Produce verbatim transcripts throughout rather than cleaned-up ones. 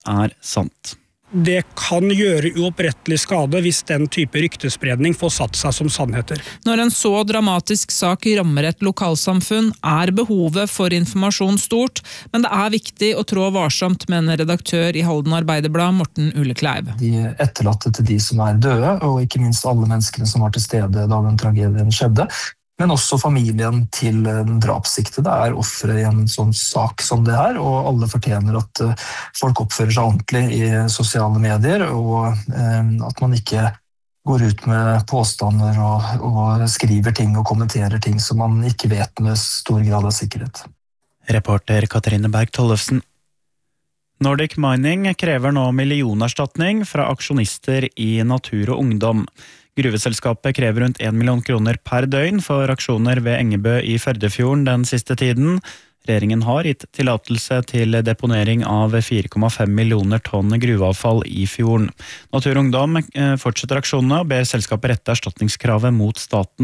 er sant. Det kan gjøre uopprettelig skade hvis den type ryktespredning får satt seg som sannheter. Når en så dramatisk sak rammer et lokalsamfunn, er behovet for informasjon stort, men det er viktig å trå varsomt, mener redaktør i Halden Arbeiderblad, Morten Ulekleiv. De etterlatte til de som er døde, og ikke minst alle menneskene som var til stede da den tragedien skjedde, men også familien til den drapssiktede er offeret i en sånn sak som det her, og alle fortjener at folk oppfører seg ordentlig i sosiale medier, og at man ikke går ut med påstander og, og skriver ting og kommenterer ting som man ikke vet med stor grad av sikkerhet. Reporter Katrine Berg-Tollefsen. Nordic Mining krever nå millionerstatning fra aksjonister i Natur og Ungdom. Gruveselskapet krever rundt en million kroner per døgn for aksjoner ved Engebø i Førdefjorden den siste tiden. Regjeringen har gitt tillatelse til deponering av fire komma fem millioner tonn gruveavfall i fjorden. Natur og Ungdom fortsetter aksjonene og ber selskapet rette erstatningskravet mot staten.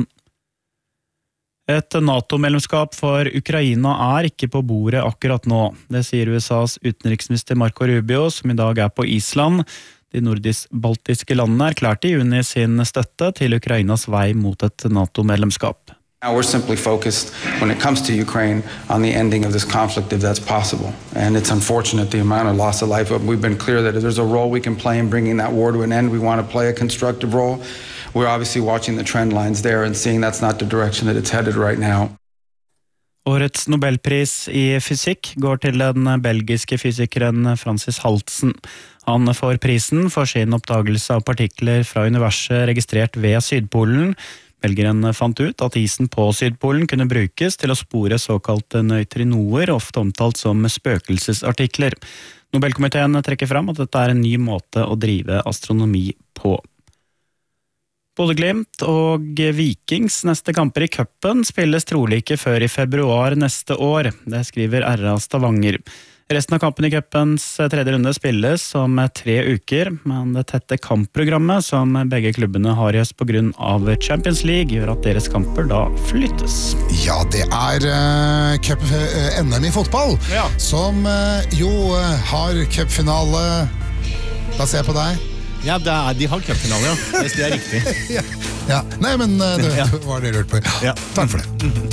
Et NATO-medlemskap for Ukraina er ikke på bordet akkurat nå. Det sier U S A's utenriksminister Marco Rubio, som i dag er på Island. De nordisk-baltiske landene erklærte i juni sin støtte til Ukrainas vei mot et NATO-medlemskap. Now we're simply focused, when it comes to Ukraine, on the ending of this conflict if that's possible. And it's unfortunate the amount of loss of life, but we've been clear that if there's a role we can play in bringing that war to an end, we want to play a constructive role. We're obviously watching the trend lines there and seeing that's not the direction that it's headed right now. Årets Nobelpris i fysikk går til den belgiske fysikeren Francis Haltsen. Han får prisen for sin oppdagelse av partikler fra universet registrert ved Sydpolen. Belgeren fant ut at isen på Sydpolen kunne brukes til å spore såkalte nøytrinoer, ofte omtalt som spøkelsesartikler. Nobelkomiteen trekker fram at dette er en ny måte å drive astronomi på. Både Glimt og Vikings neste kamper i cupen spilles trolig ikke før i februar neste år. Det skriver R A Stavanger. Resten av kampen i cupens tredje runde spilles om tre uker, men det tette kampprogrammet som begge klubbene har i høst på grunn av Champions League gjør at deres kamper da flyttes. Ja, det er uh, cup, uh, N M i fotball, ja. Som uh, jo uh, har cupfinale. Da ser jeg på deg. Ja, det er, de har cupfinale, ja. Hvis det er riktig. ja. ja, nei, men uh, det var det jeg lurte på. Ja. Takk for det.